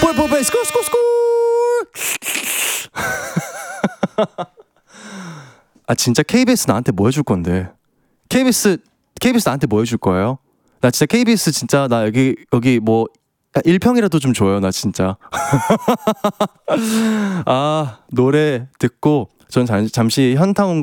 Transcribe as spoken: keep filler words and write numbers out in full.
뽀뽀뽀 스쿨 스쿨 스쿨. 아 진짜 케이비에스 나한테 뭐 해줄 건데? 케이비에스 케이비에스 나한테 뭐 해줄 거예요? 나 진짜 케이비에스 진짜 나 여기 여기 뭐 일평이라도 좀 줘요 나 진짜. 아 노래 듣고 전 잠시 현타온